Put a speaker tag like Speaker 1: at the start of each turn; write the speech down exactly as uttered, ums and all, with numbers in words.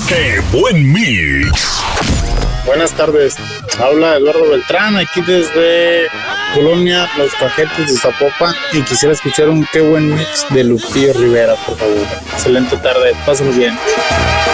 Speaker 1: ¡Qué buen mix!
Speaker 2: Buenas tardes, habla Eduardo Beltrán, aquí desde Colonia Los Cajetes de Zapopan, y quisiera escuchar un Qué buen mix de Lupillo Rivera, por favor. Excelente tarde, pásenlo bien.